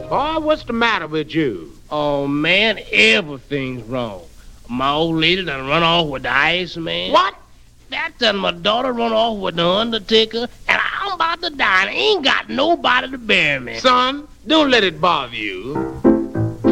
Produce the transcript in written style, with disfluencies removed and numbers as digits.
Boy, what's the matter with you? Oh, man, everything's wrong. My old lady done run off with the Iceman. What? That done my daughter run off with the Undertaker, and I'm about to die and I ain't got nobody to bury me. Son, don't let it bother you.